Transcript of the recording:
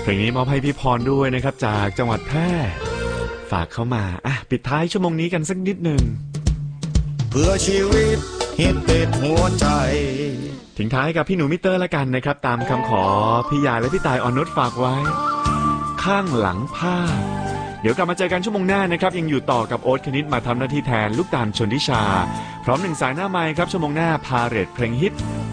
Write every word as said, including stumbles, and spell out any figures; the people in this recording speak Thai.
เพลงนี้มอบให้พี่พรด้วยนะครับจากจังหวัดแพร่ฝากเข้ามาอ่ะปิดท้ายชั่วโมงนี้กันสักนิดหนึ่งเพื่อชีวิตฮิตติดหัวใจทิ้งท้ายกับพี่หนูมิเตอร์ละกันนะครับตามคำขอพี่ยาและพี่ตายอ่อนนุชฝากไว้ข้างหลังผ้าเดี๋ยวกลับมาเจอกันชั่วโมงหน้านะครับยังอยู่ต่อกับโอ๊ตคณิตมาทำหน้าที่แทนลูกตาลชนทิชาพร้อมหนึ่งสายหน้าไมค์ครับชั่วโมงหน้าพาเรทเพลงฮิต